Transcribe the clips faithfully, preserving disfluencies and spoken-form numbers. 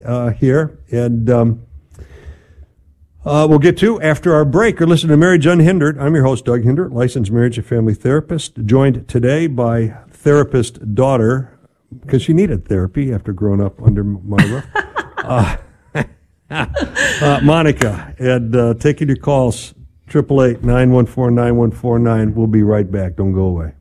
uh, here, and um, uh, we'll get to after our break. Or listen to Marriage Unhindered. I'm your host, Doug Hindert, licensed marriage and family therapist, joined today by therapist daughter, because she needed therapy after growing up under my roof, uh, uh, Monica. And uh, taking your calls, eight eight eight, nine one four, nine one four nine. We'll be right back. Don't go away.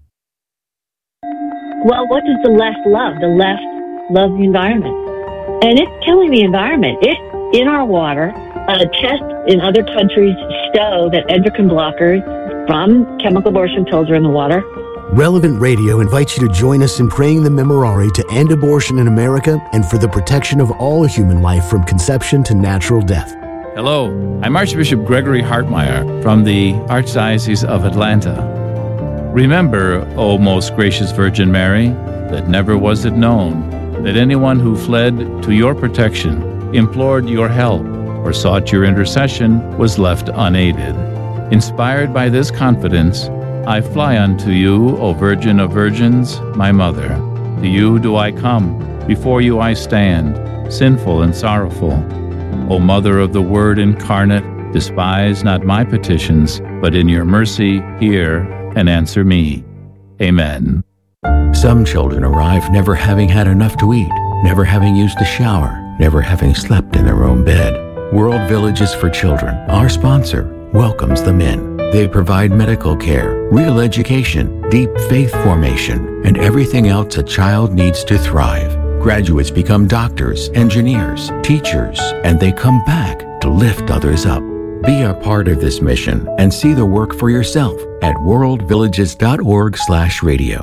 Well, what does the left love? The left loves the environment. And it's killing the environment. It's in our water. Uh, tests in other countries show that endocrine blockers from chemical abortion pills are in the water. Relevant Radio invites you to join us in praying the Memorare to end abortion in America and for the protection of all human life from conception to natural death. Hello, I'm Archbishop Gregory Hartmeyer from the Archdiocese of Atlanta. Remember, O most gracious Virgin Mary, that never was it known that anyone who fled to your protection, implored your help, or sought your intercession was left unaided. Inspired by this confidence, I fly unto you, O Virgin of Virgins, my Mother. To you do I come, before you I stand, sinful and sorrowful. O Mother of the Word incarnate, despise not my petitions, but in your mercy hear and answer me. Amen. Some children arrive never having had enough to eat, never having used a shower, never having slept in their own bed. World Villages for Children, our sponsor, welcomes them in. They provide medical care, real education, deep faith formation, and everything else a child needs to thrive. Graduates become doctors, engineers, teachers, and they come back to lift others up. Be a part of this mission and see the work for yourself at worldvillages.org slash radio.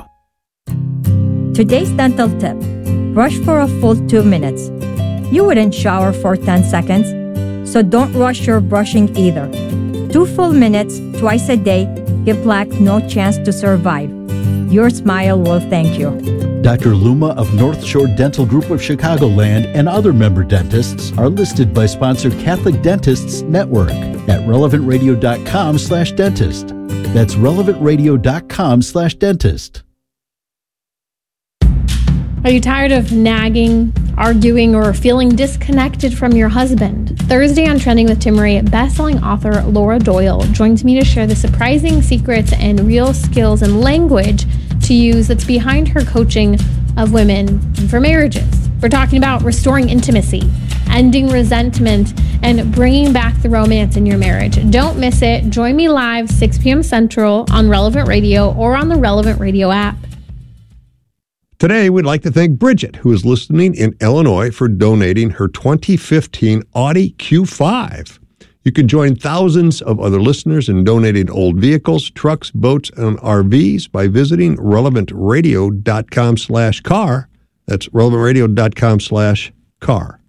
Today's dental tip: brush for a full two minutes. You wouldn't shower for ten seconds, so don't rush your brushing either. Two full minutes twice a day give plaque no chance to survive. Your smile will thank you. Doctor Luma of North Shore Dental Group of Chicagoland and other member dentists are listed by sponsor Catholic Dentists Network at relevantradio.com slash dentist. That's relevantradio.com slash dentist. Are you tired of nagging, arguing, or feeling disconnected from your husband? Thursday on Trending with Timmerie, best-selling author Laura Doyle joins me to share the surprising secrets and real skills and language to use that's behind her coaching of women and for marriages. We're talking about restoring intimacy, ending resentment, and bringing back the romance in your marriage. Don't miss it. Join me live six p.m. Central on Relevant Radio or on the Relevant Radio app. Today, we'd like to thank Bridget, who is listening in Illinois, for donating her twenty fifteen Audi Q five. You can join thousands of other listeners in donating old vehicles, trucks, boats, and R Vs by visiting relevantradio.com slash car. That's relevantradio.com slash car.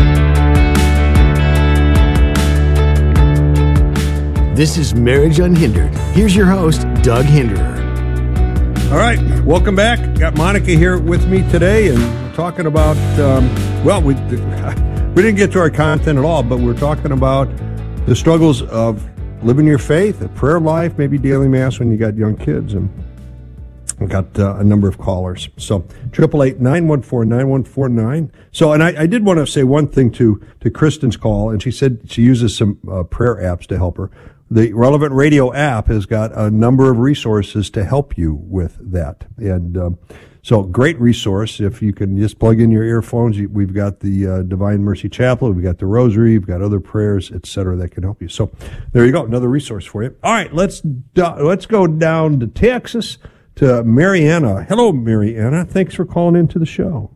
This is Marriage Unhindered. Here's your host, Doug Hinderer. All right, welcome back. Got Monica here with me today, and we're talking about, um, well, we, we didn't get to our content at all, but we're talking about the struggles of living your faith, a prayer life, maybe daily mass when you got young kids, and we got uh, a number of callers. So, eight eight eight, nine one four, nine one four nine. So, and I, I did want to say one thing to, to Kristen's call, and she said she uses some uh, prayer apps to help her. The Relevant Radio app has got a number of resources to help you with that. And um, so, great resource. If you can just plug in your earphones, you, we've got the uh, Divine Mercy Chapel, we've got the Rosary, we've got other prayers, et cetera, that can help you. So, there you go, another resource for you. All right, let's do, let's go down to Texas to Mariana. Hello, Mariana. Thanks for calling into the show.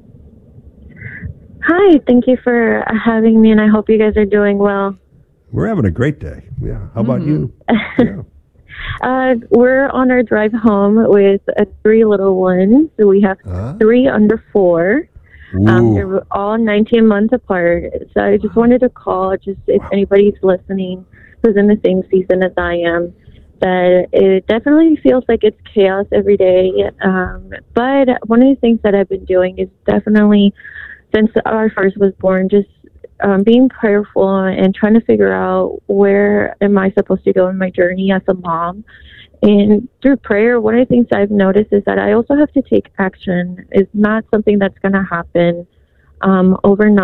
Hi, thank you for having me, and I hope you guys are doing well. We're having a great day. Yeah. How about you? Yeah. uh, we're on our drive home with uh, three little ones. So we have uh? three under four. Um, they're all nineteen months apart. So I just wanted to call, just if anybody's listening who's in the same season as I am, that it definitely feels like it's chaos every day. Um, but one of the things that I've been doing is definitely, since our first was born, just Um, being prayerful and trying to figure out where am I supposed to go in my journey as a mom. And through prayer, one of the things I've noticed is that I also have to take action. It's not something that's going to happen um, overnight.